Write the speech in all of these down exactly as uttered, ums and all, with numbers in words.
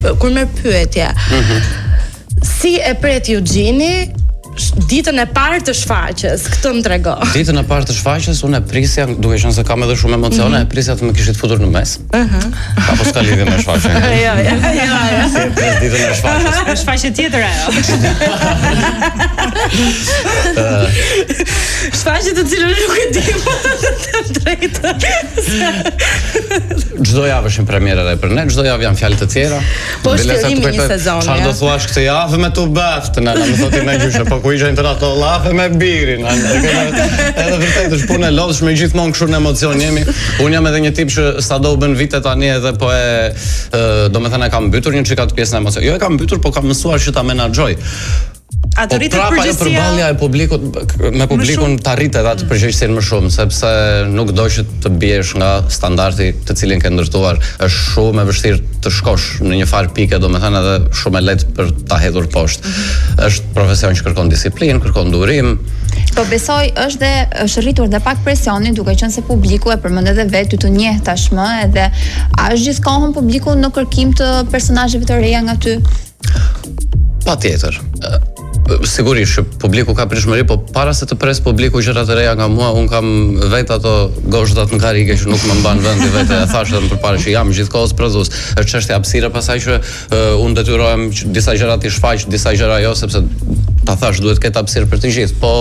kur merr pyetje. Si e pret Eugjini ditën e parë të shfaqjes, këtë më trego. Ditën e parë të shfaqjes, unë e prisja, duke qenë se kam edhe shumë emocione, mm -hmm. e prisja të më kishit futur në mes. Ëh. Uh -huh. Apo s'ka lidhje me shfaqjen. Jo, jo, jo. Si e pres ditën e shfaqjes. Është shfaqje tjetër ajo. Shfaqje të cilën nuk e di më të drejtë. Çdo javë është një premierë edhe për ne, çdo javë janë fjalë të tjera. Po është fillimi i një sezoni. Çfarë do thuash këtë javë me tu bëft, na më thotë më gjyshe, po ku ishin ato llafe me birin. Edhe vërtet është punë e lodhshme, gjithmonë kështu në emocion jemi. Unë jam edhe një tip që sado u bën vite tani edhe po e domethënë e kam mbytur një çika të pjesën e emocion. Jo e kam mbytur, po kam mësuar që ta menaxhoj. Atë rritet përgjithësia. Po prapa e përballja e publikut me publikun të arritet atë përgjegjësinë më shumë, sepse nuk do që të biesh nga standardi të cilin ke ndërtuar. Është shumë e vështirë të shkosh në një farë pike, domethënë edhe shumë e lehtë për ta hedhur poshtë. Është profesion që kërkon disiplinë, kërkon durim. Po besoj është dhe është rritur dhe pak presioni, duke qenë se publiku e përmend edhe vetë të njeh tashmë, edhe a është gjithkohon publiku në kërkim të personazheve të reja nga ty? Patjetër. Sigurisht që publiku ka pritshmëri, po para se të pres publiku gjëra të reja nga mua, un kam vetë ato gozhdat në karrige që nuk më mban vendi vetë, e thash edhe më përpara që jam gjithkohës prodhues. Është çështje hapësire, pasaj që uh, un detyrohem që disa gjëra të shfaq, disa gjëra jo, sepse ta thash duhet të ketë hapësirë për të gjithë, po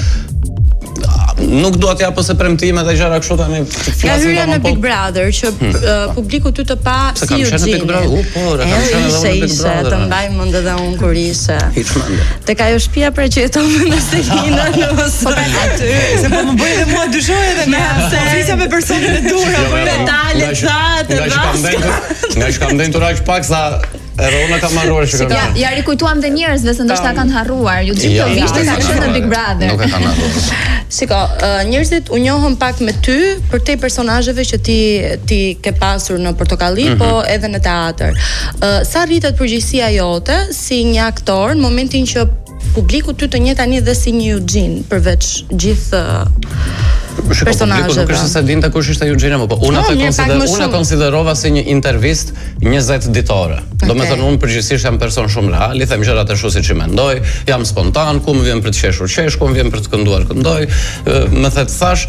nuk dua t'ja po se premtime dhe gjëra kështu tani. Nga hyrja në Big Brother që hmm. uh, publiku ty të pa se si Eugjini. Se kam qenë në Big Brother, u po, e kam qenë edhe në Big Brother. Të mbaj mend edhe unë kur ishe. Hiç mendje. Tek ajo shtëpia pra që jeton në Selina në Mostar aty. Se po më bëj edhe mua dyshoj edhe me se flisja me personin e dur apo detale çate. Nga që kam ndentur aq pak sa edhe unë kam harruar që ja, ja rikujtuam dhe njerëzve se ndoshta kanë harruar. Ju gjithë ja, vishte kanë qenë në Big Brother. Nuk e kanë harruar. Shiko, uh, njerëzit u njohën pak me ty për te personazheve që ti ti ke pasur në Portokalli, mm -hmm. po edhe në teatr. Uh, sa rritet përgjegjësia jote si një aktor në momentin që publiku ty të njeh tani dhe si një Eugjin përveç gjithë uh, personazheve. Nuk është se dinte kush ishte Eugjini, po unë atë konsider, unë konsiderova si një intervistë njëzet ditore. Okay. Domethënë unë përgjithsisht jam person shumë real, i them gjërat ashtu siç i mendoj, jam spontan, ku më vjen për të qeshur qesh, ku më vjen për të kënduar këndoj. Më thet thash,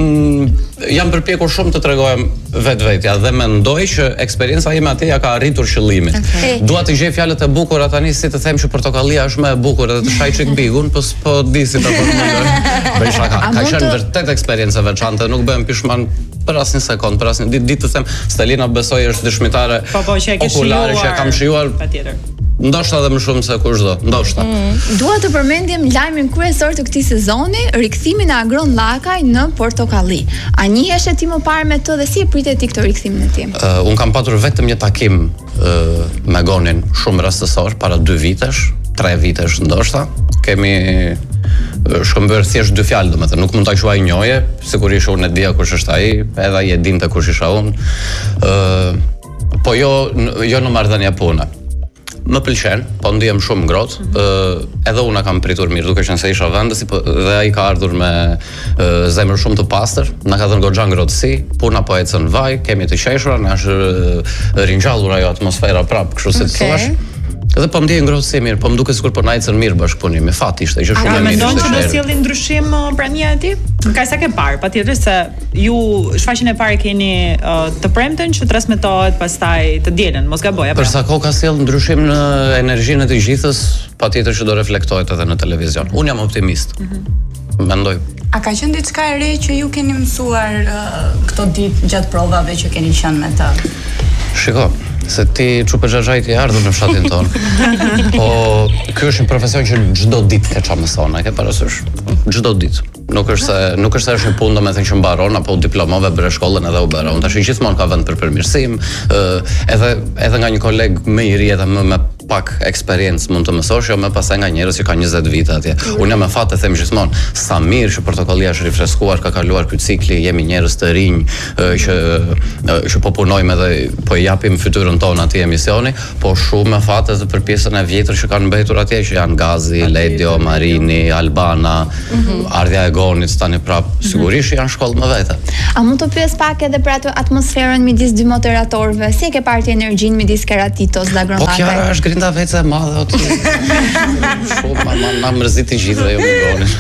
jam përpjekur shumë të tregojem vetvetja dhe mendoj që eksperienca ime atje ja ka arritur qëllimin. Okay. Dua të gjej fjalët e bukura tani si të them që Portokallia është më e bukur edhe të shaj çik bigun, po po di si ta përmendoj. Bëj shaka. Ka qenë vërtet eksperiencë veçantë, nuk bëhem pishman për asnjë sekond, për asnjë ditë ditë të them Stelina besoj është dëshmitare po, po, që populare që e kam shijuar. Patjetër. Ndoshta edhe më shumë se kushdo, ndoshta. Mm. Dua të përmendjem lajmin kryesor të këtij sezoni, rikthimin e Agron Llakaj në Portokalli. A njihesh ti më parë me të dhe si e pritet ti këtë rikthimin e tij? Uh, un kam patur vetëm një takim uh, me Gonin shumë rastësor para dy vitesh, tre vitesh ndoshta. Kemi shkëmbyer thjesht dy fjalë, domethënë nuk mund ta quaj njohje, sigurisht unë e dija kush është ai, edhe ai e dinte kush isha unë. Ë uh, po jo jo në marrëdhënie pune. Më pëlqen, po ndihem shumë ngrohtë. Ë uh, edhe unë kam pritur mirë, duke qenë se isha vendasi, po dhe ai ka ardhur me uh, zemër shumë të pastër, na ka dhënë goxha ngrohtësi, puna po ecën vaj, kemi të qeshura, na është uh, ringjallur ajo atmosfera prap, kështu si të thuash. Edhe po më ndjej ngrohtësi mirë, po më duket sikur po na ecën mirë bashkëpunimi. Fat ishte që shumë mirë. A mendon që do sjellin ndryshim prania e tij? Ka sa ke parë, patjetër se ju shfaqjen e parë keni uh, të premten që transmetohet pastaj të dielën, mos gaboj apo. Për sa kohë ka sjell ndryshim në energjinë e të gjithës, patjetër që do reflektohet edhe në televizion. Unë jam optimist. Mm -hmm. Mendoj. A ka qenë diçka e re që ju keni mësuar uh, këto ditë gjatë provave që keni qenë me të? Shiko, se ti çupe xhaxhajt i ardhur në fshatin ton. Po ky është një profesion që çdo ditë ke çfarë mëson, e ke parasysh? Çdo ditë. Nuk është se nuk është se është një punë domethënë që mbaron apo u diplomove bëre shkollën edhe u bëra. Unë tash gjithmonë ka vend për përmirësim, ë edhe edhe nga një koleg më i ri edhe më me pak eksperiencë mund të mësosh, jo më pastaj nga njerëz që kanë njëzet vite atje. Unë jam me fat të them gjithmonë, sa mirë që protokollia është rifreskuar, ka kaluar ky cikli, jemi njerëz të rinj që që po punojmë edhe po i japim fytyrën tonë atij emisioni, po shumë me fat edhe për pjesën e vjetër që kanë mbetur atje, që janë Gazi, Ledio, Marini, Albana, Ardhja e Gonit tani prap, sigurisht janë shkollë më vete. A mund të pyes pak edhe për atë atmosferën midis dy moderatorëve? Si e ke parë energjinë midis Keratitos dhe Agromallakaj? Po Kiara është grinda vece e madhe aty. Shumë ma, ma, ma mërziti gjithë dhe jo më Gonin.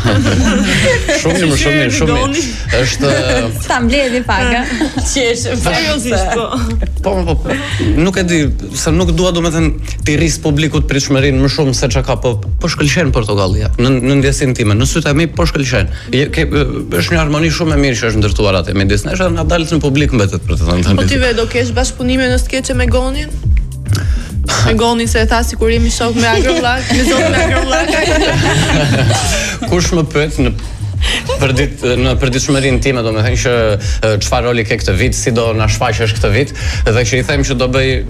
Shumë mirë, shumë mirë, shumë mirë. Është sa mbledhi pak, a? Qesh, seriozisht po. Po, po, po. Nuk e di, se nuk dua domethënë ti rris publikut pritshmërinë më shumë se çka ka, po po shkëlqen Portokallia. Në në ndjesinë time, në sytë e mi po shkëlqen. Është një harmoni shumë e mirë që është ndërtuar atë midis nesh, edhe na dalë në publik mbetet për të thënë. Po ti ve do kesh bashkëpunime në skeçe me Gonin? Me Gonin se e tha sikur jemi shok me Agromallak, me zotin Agromallak. Kush më pyet në për ditë në përditshmërinë time, domethënë që çfarë roli ke këtë vit, si do na shfaqesh këtë vit, dhe që i them që do bëj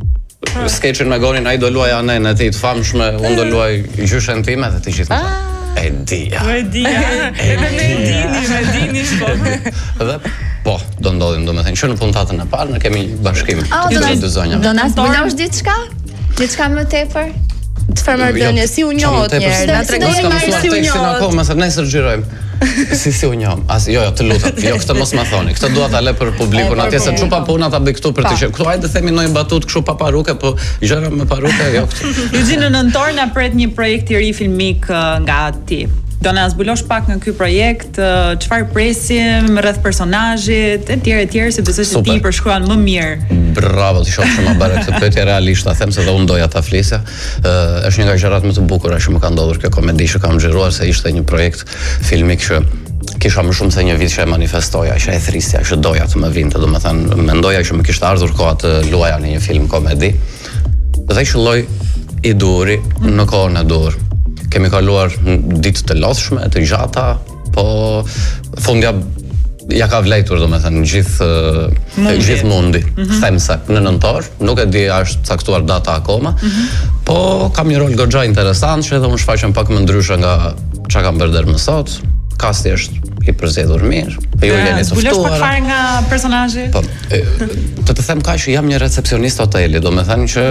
skeçin me Gonin, ai do luaj anën e tij të famshme, unë do luaj gjyshen time dhe të gjithë. E dija. E dija. Edhe ne e dini, e dini shko. Dhe po, do ndodhim domethënë që në puntatën e parë ne kemi bashkim të dy zonjave. Do na zbulosh diçka? Diçka më tepër? Çfarë marrëdhënie, si u njohët njerë, na tregoni më si u njohët. Akoma se nesër xhirojmë. Si si u njohëm? As jo, jo, të lutem. Jo, këtë mos ma thoni. Këtë dua ta lë për publikun atje se çupa puna ta bëj këtu për të qenë. Këtu hajde themi ndonjë batut kështu pa paruke, po gjëra me paruke jo këtu. Eugene, në nëntor na pret një projekt i ri filmik nga ti. Do na zbulosh pak nga ky projekt, çfarë presim rreth personazhit, etj etj, se besoj se ti i përshkruan më mirë. Bravo, ti shoh shumë bare këtë pyetje realisht, ta them se dhe unë doja ta flisja. Ë është një nga gjërat më të bukura që më ka ndodhur kjo komedi që kam xhiruar, se ishte një projekt filmik që kisha më shumë se një vit që e manifestoja, që e thrisja, që doja të më vinte, domethënë mendoja që më kishte ardhur koha të luaja në një film komedi. Dhe qëlloj i duri në kohën e dur. Kemi kaluar ditë të lodhshme, të gjata, po fundja ja ka vlejtur domethënë gjithë gjithë mundi. Them se në nëntor, nuk e di a është caktuar data akoma, po kam një rol goxha interesant që edhe unë shfaqem pak më ndryshe nga çka kam bërë deri më sot. Kasti është i përzgjedhur mirë. Ju jeni të ftuar. Zbulosh pak fare nga personazhi? Po, të të them kaq që jam një recepcionist hoteli, domethënë që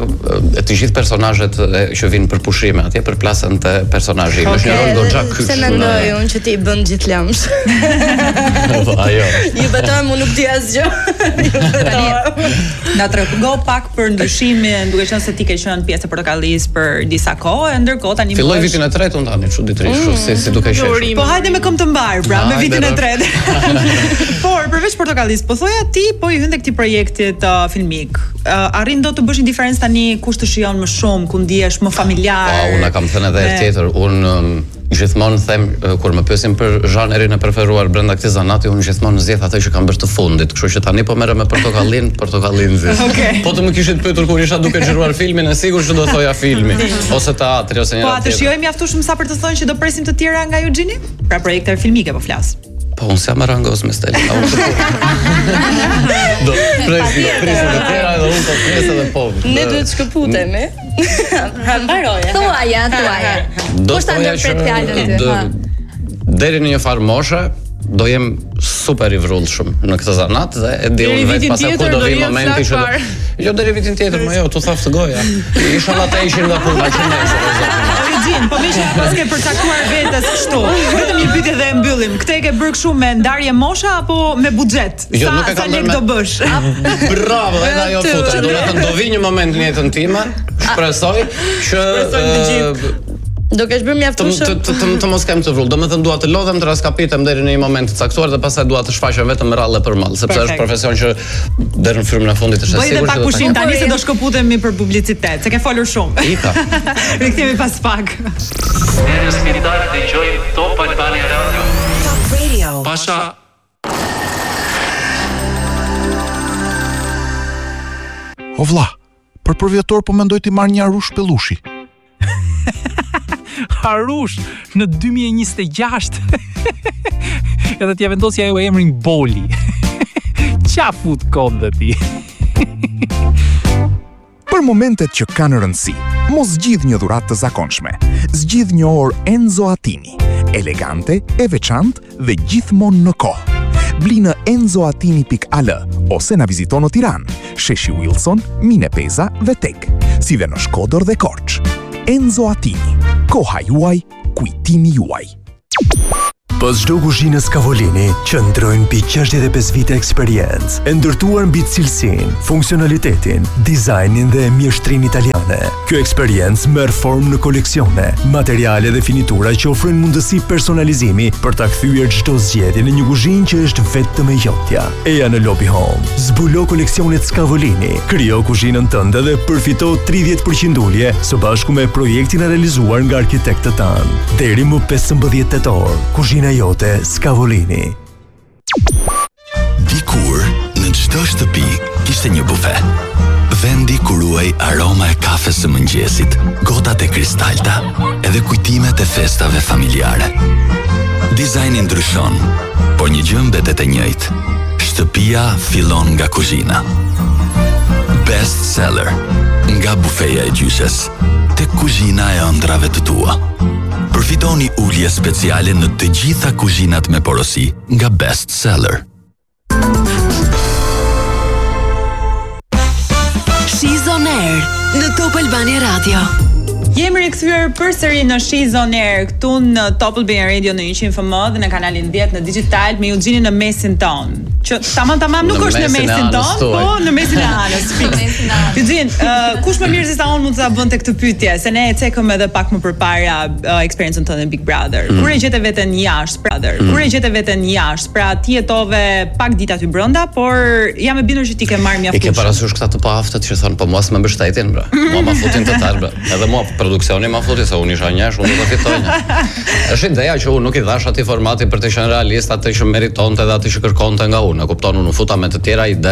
të gjithë personazhet që vinë për pushime atje përplasen te personazhi. Është një rol goxha kyç. Se mendoj unë që ti i bën gjithë lamsh. Po, ajo. Ju betoj, unë nuk di asgjë. Na trego pak për ndryshimin, duke qenë se ti ke qenë pjesë e Portokallis për disa kohë, ndërkohë tani filloi vitin e tretë unë tani, çuditërisht, si si duke qenë. Po hajde me këmbë të mbar, pra, me vitin e tretë. Por përveç Portokallis, po thoja ti po i hyn tek këtij projektit uh, filmik. Uh, arrin do të bësh një diferencë tani kush të shijon më shumë, ku ndihesh më familjar. Po, unë kam thënë edhe herë tjetër, unë um, gjithmonë them kur më pyesin për zhanrin e preferuar brenda këtij zanati, unë gjithmonë zgjedh atë që kam bërë të fundit, kështu që tani po merrem me Portokallin, Portokallin zis. Okay. Po të më kishit pyetur kur isha duke xhiruar filmin, e sigurt që do thoja filmi, ose teatri ose një tjetër. Po atë tjetër. shijoj mjaftueshëm sa për të thënë që do presim të tjera nga Eugene? Pra projekte filmike po flas. Po unë s'jam arangoz me Stelin, a unë të do presim, do presim të tjera edhe unë të presë edhe po. Ne duhet të shkëputemi. Mbaroja. Thuaja, thuaja. Do Kush ta ndërpret fjalën ty? Deri në një farë moshe, do jem super i vrullshëm në këtë zanat dhe e di unë vetë pas ku do vi momenti që jo deri vitin tjetër, më jo, tu thaf të goja. Inshallah të ishin nga puna që nesër. Eugene, po më shumë pas ke përcaktuar vetes kështu. Vetëm një pyetje dhe e mbyllim. Këtë e ke bërë kështu me ndarje mosha apo me buxhet? Jo, sa nuk e sa kam lek bërë me- do bësh? Bravo, edhe ajo futa. Do të thënë do vi një moment në jetën time, shpresoj që ë, Do kesh bërë të, mjaftueshëm. të, të, të, të mos kem të vrull. Do me thënë dua të lodhem, të raskapitem deri në një moment të caktuar dhe pastaj dua të shfaqem vetëm rrallë për mall, sepse Perfekt. është profesion që deri në frymën e fundit është e Bëj dhe sigurt pak që do pushim ta tani se do shkëputemi për publicitet, se ke folur shumë. Ika. Rikthehemi pas pak. Njerëz spital dëgjoj Top Albania Radio. Top Radio. Pasha O vlla, për përvjetor po mendoj t'i marr një arush pellushi. Harush në dy mijë e njëzet e gjashtë. Edhe t'ja vendosja ajo emrin Boli. Qa fut kod dhe ti? Për momentet që kanë rëndësi, Mos zgjidh një dhuratë të zakonshme. Zgjidh një orë Enzo Attini, elegante, e veçantë dhe gjithmonë në kohë. Bli në enzoatini pikë a l ose na vizito në Tiranë, Sheshi Wilson, Mine Peza dhe Tek, si dhe në Shkodër dhe Korç. Enzo Attini, koha juaj, kujtimi juaj. Pas çdo kuzhine Scavolini qëndrojnë mbi gjashtëdhjetë e pesë vite eksperiencë, e ndërtuar mbi cilësinë, funksionalitetin, dizajnin dhe mjeshtrinë italiane. Kjo eksperiencë merr formë në koleksione, materiale dhe finitura që ofrojnë mundësi personalizimi për ta kthyer çdo zgjedhje në një kuzhinë që është vetëm e jotja. Eja në Lobby Home. Zbulo koleksionet Scavolini, krijo kuzhinën tënde dhe përfito tridhjetë përqind ulje së bashku me projektin e realizuar nga arkitektët tanë. Deri më pesëmbëdhjetë tetor, kuzhina jote Scavolini. Dikur, në çdo shtëpi kishte një bufe. Vendi ku ruaj aroma e kafes së mëngjesit, gotat e kristalta, edhe kujtimet e festave familjare. Dizajni ndryshon, por një gjë mbetet e njëjtë. Shtëpia fillon nga kuzhina. Best seller, nga bufeja e gjyshes tek kuzhina e ëndrave të tua. Përfitoni ulje speciale në të gjitha kuzhinat me porosi nga Best Seller. She's on Air në Top Albania Radio. Jemi rikthyer përsëri në She's on Air këtu në Top Albania Radio në njëqind F M dhe në kanalin dhjetë në digital me Eugjinin në mesin ton. Që tamam tamam nuk është në mesin ton, po në mesin e anës. Eugjin, uh, kush më mirë se sa unë mund ta bënte këtë pyetje, se ne e cekëm edhe pak më përpara uh, eksperiencën tënde në Big Brother. Mm. Kur e gjete veten jashtë, brother? Mm. Kur e gjete veten jashtë? Pra ti jetove pak ditë aty brenda, por jam e bindur që ti ke marrë mjaftueshëm. E ke parasysh këta të paaftët që thonë po mos më mbështetin, bra. Mua ma futin të tar, bra. Edhe mua produksioni ma futi se unë isha njesh, unë do të fitonja. Është ideja që unë nuk i dhash atij formati për të qenë realist, atë që meritonte dhe atë që kërkonte nga unë. E kupton, unë futa me të tjera ide,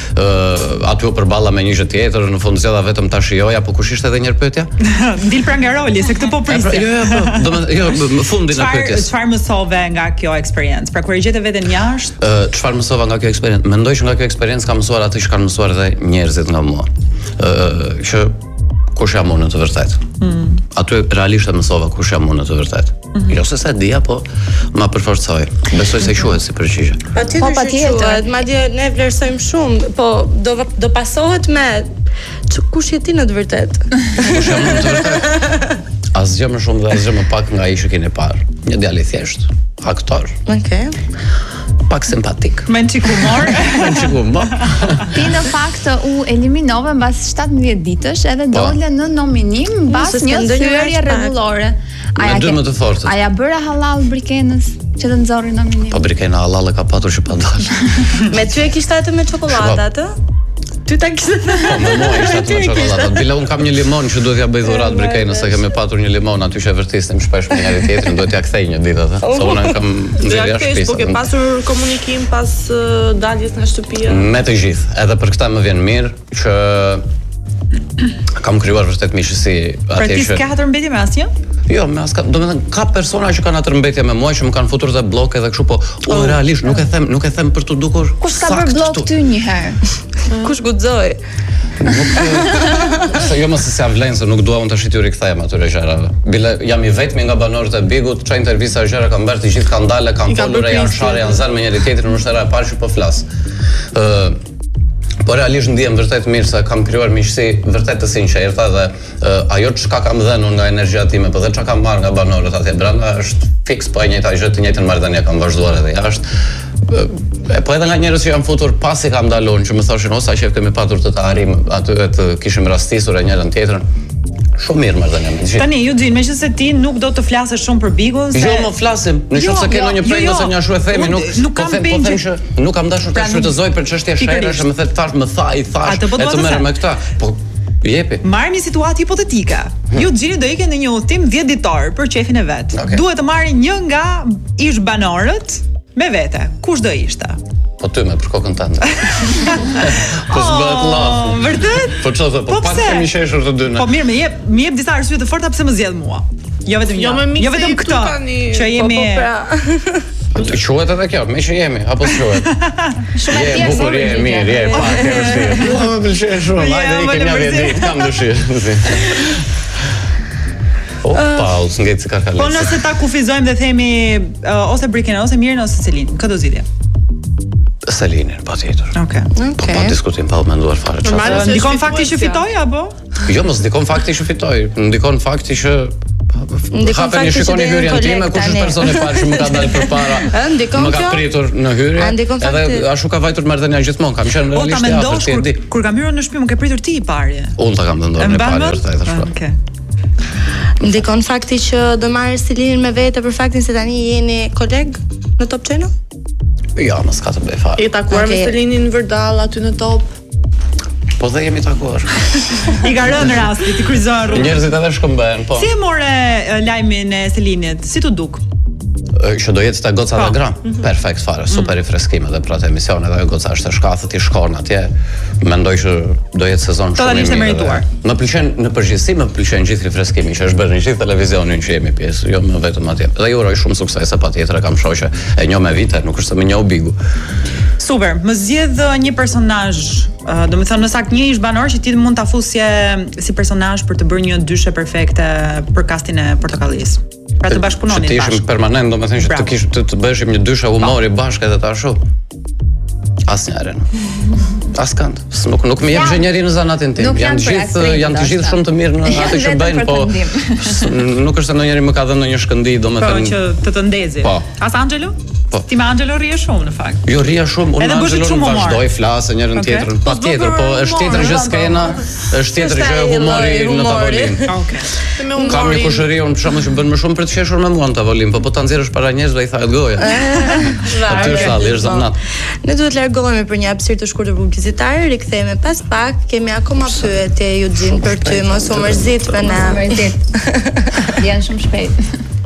uh, aty u përballa me një gjë tjetër, në fund zgjedha vetëm ta shijoja, po kush ishte edhe një pyetje? Dil pra nga roli, se këtë po prisja. Jo, jo, po, do të jo, në fundin e pyetjes. Çfarë mësove nga kjo eksperiencë? Pra kur e gjete veten jashtë? Ë, çfarë mësova nga kjo eksperiencë? Mendoj që nga kjo eksperiencë kam mësuar atë që kanë mësuar edhe njerëzit nga mua. Ë, që kush jam unë në të vërtetë. Mm. Aty realisht e mësova kush jam unë në të vërtetë. Mm-hmm. Jo se sa dia, po ma përforcoi. Besoj se quhet si përgjigje. Patjetër po, patjetër. Madje ne vlerësojmë shumë, po do do pasohet me që kush je ti në të vërtetë. Kush jam unë në të vërtetë? Asgjë më shumë dhe asgjë më pak nga ai që keni parë. Një djalë i thjeshtë, aktor. Okej. Okay. Pak simpatik. Me një çik humor. Me një çik humor. Ti në fakt u eliminove mbas shtatëmbëdhjetë ditësh edhe dole në nominim mbas një thyerje rregullore. Me dy më të fortët. A ja bëra halal Brikenës që të nxorri nominim? Po Brikena halal e ka patur që pa dalë. Me ty e kishte atë me çokoladë atë? Ty ta kishte. Po me mua ishte atë me çokoladë. Dile un kam një limon që duhet ja bëj dhuratë Brikenës, se kemi patur një limon aty që e vërtisnim shpesh me njëri tjetrin, duhet ja kthej një ditë atë. Se unë kam nxjerrë jashtë shtëpisë. Po ke pasur komunikim pas daljes nga shtëpia? Me të gjithë. Edhe për këtë më vjen mirë që kam krijuar vërtet miqësi atje. Pra ti s'ke hatërmbetje me asnjë? Jo, me as, domethënë ka persona që kanë hatërmbetje me mua që më kanë futur te blloke dhe kështu, po unë oh. realisht nuk e them, nuk e them për të dukur. Kush ka bërë blok ty një herë? Kush guxoi? Nuk se jo më se s'ja vlen se nuk dua unë tash t'ju rikthehem atyre gjërave. Bile jam i vetmi nga banorët e Bigut, çaj intervista gjëra kanë bërë të gjithë kanë dalë, kanë folur, janë sharë, janë zënë me njëri tjetrin, është era e parë që po flas. Ë Po realisht ndihem vërtet mirë se kam krijuar miqësi vërtet të sinqerta dhe uh, ajo çka kam dhënë unë nga energjia time, po dhe çka kam marrë nga banorët atje brenda është fiks po e njëjta gjë, të njëjtën marrëdhënie kam vazhduar edhe jashtë. E po edhe nga njerëz që janë futur pasi kam dalur që më thoshin ose që kemi patur të të arrim aty të kishim rastisur e njërin tjetrën. Shumë mirë marrëdhënia me gjithë. Tani Eugjin, meqense ti nuk do të flasësh shumë për Bigun se Jo, më flasim. Nëse ke ndonjë projekt ose një ashtu e themi, nuk nuk kam po them që nuk kam dashur ta shfrytëzoj për çështje sherrësh, më the tash më tha i thash e të merrem me këtë. Po jepi. Marrim një situatë hipotetike. Eugjini do ikë në një udhtim dhjetë ditor për qefin e vet. Duhet të marrë një nga ish banorët me vete. Kush do ishte? Po ty me për kokën tënde. Po s'bëhet laf. Vërtet? Po çfarë po pak kemi qeshur të dyne. Po mirë, më jep, më jep disa arsye të forta pse më zgjedh mua. Jo vetëm jo, një. Jo vetëm këtë. Që jemi Të quhet edhe kjo, me që jemi, apo s'quhet? Shumë e tjerë. Bukur je, mirë, je, pak e vështirë. Mua më pëlqen shumë, hajde ikëm një vjet, kam dëshirë. Paul, ngejt si karkalis. Po nëse ta kufizojmë dhe themi uh, ose Briken ose Mirën ose Selin, këtë do zgjidhje. Selinin, patjetër. Okej. Po pa diskutim, pa u menduar fare çfarë. Ndikon fakti që fitoi apo? Jo, mos ndikon fakti që fitoi, ndikon fakti që hapeni shikoni hyrjen time, kush është personi i parë që më ka dalë përpara. Më ka pritur në hyrje. Edhe ashtu ka vajtur marrëdhënia gjithmonë, kam qenë realisht i afërt ti e di. Kur kam hyrë në shtëpi më ke pritur ti i parë. Unë ta kam vendosur në parë vërtet ashtu. Okej. Ndikon fakti që do marrë Selinin me vete për faktin se tani jeni koleg në Top Channel? Jo, mos ka të bëj fare. I takuar me Selinin në Vërdall aty në Top. Po dhe jemi takuar. I ka rënë rasti, ti kryqëzon rrugën. Njerëzit edhe shkëmben, po. Si e more lajmin e Selinit? Si t'u duk? Që do jetë të goca Telegram. Perfekt fare, super i freskim edhe për atë emision, edhe goca është e shkathët i shkon atje. Mendoj që do jetë sezon shumë i mirë. Më pëlqen në përgjithësi, më pëlqen gjithë rifreskimi që është bërë në gjithë televizionin që jemi pjesë, jo më vetëm atje. Dhe ju uroj shumë suksese, patjetër kam shoqe e njoh me vite, nuk është se më njoh Bigu. Super, më zgjedh një personazh, uh, do të thënë në sakt një ish banor që ti mund ta fusje si personazh për të bërë një dyshe perfekte për castin e Portokallis. Pra të bashkëpunonin bashkë. Që të ishim permanent, do të thënë që të kish të, të bëheshim një dyshe humori bashkë edhe ta ashtu. Asnjëherë. Askënd. Nuk nuk më jep gjenjeri në zanatin tim. Janë të gjithë janë të gjithë shumë të mirë në atë që bëjnë, po nuk është se ndonjëri më ka dhënë ndonjë shkëndi, domethënë që të të ndezi. As Angelo? Po. Ti me Angelo rrie shumë në fakt. Jo rria shumë, unë Angelo vazhdoj flasë njërin tjetrën. Patjetër, po është tjetër gjë skena, është tjetër gjë humori në tavolinë. Okej. Kam një kushëri, unë për shembull që bën më shumë për të qeshur me mua në tavolinë, po po ta nxjerrësh para njerëzve i thahet goja. Aty është halli, është zanat. Ne duhet të largohemi për një hapësirë të shkurtër publicitare, rikthehemi pas pak, kemi akoma pyetje Eugene për ty, mos u mërzit me na. Janë shumë shpejt.